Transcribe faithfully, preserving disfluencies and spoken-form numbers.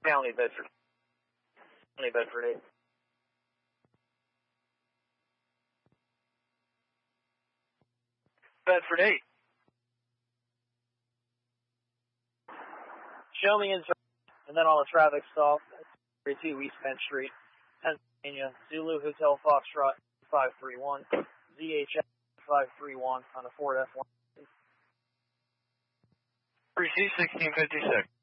County, Bedford. County, Bedford eight. Bedford eight. Show me inside, and then on the traffic stop, thirty-two East Penn Street, Pennsylvania, Zulu Hotel Foxtrot five three one, Z H F five three one on a Ford F one. Receive sixteen fifty-six.